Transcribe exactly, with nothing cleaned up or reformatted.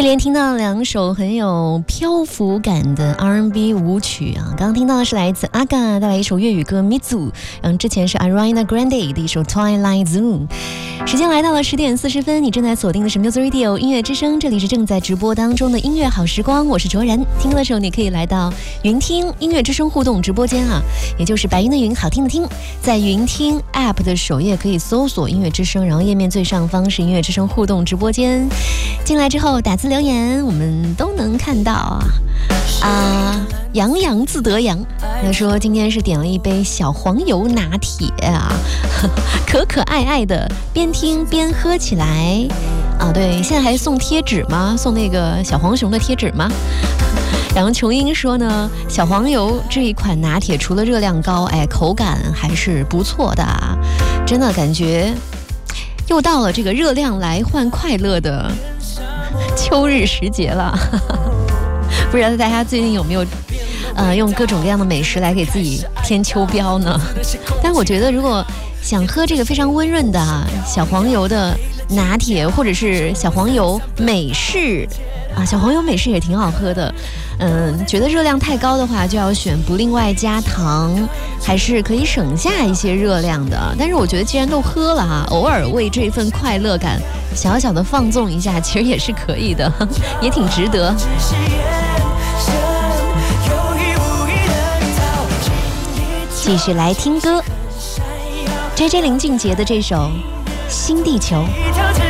一连听到两首很有漂浮感的 R and B 舞曲啊，刚刚听到的是来自 Aga 带来一首粤语歌 Mizu， 嗯，之前是 Ariana Grande 的一首 Twilight Zone。时间来到了十点四十分，你正在锁定的是 Music Radio 音乐之声，这里是正在直播当中的音乐好时光，我是卓然。听歌的时候你可以来到云听音乐之声互动直播间啊，也就是白云的云好听的听，在云听 App 的首页可以搜索音乐之声，然后页面最上方是音乐之声互动直播间，进来之后打字留言我们都能看到啊。啊，洋洋自得洋，他说今天是点了一杯小黄油拿铁啊，可可爱爱的，边听边喝起来啊。对，现在还送贴纸吗？送那个小黄熊的贴纸吗？然后琼英说呢，小黄油这一款拿铁除了热量高，哎，口感还是不错的啊，真的感觉又到了这个热量来换快乐的秋日时节了。不知道大家最近有没有呃用各种各样的美食来给自己添秋膘呢？但我觉得如果想喝这个非常温润的、啊、小黄油的拿铁，或者是小黄油美式啊，小黄油美式也挺好喝的。嗯，觉得热量太高的话，就要选不另外加糖，还是可以省下一些热量的。但是我觉得既然都喝了哈，偶尔为这份快乐感小小的放纵一下，其实也是可以的，也挺值得。继续来听歌 ，J J 林俊杰的这首《新地球》。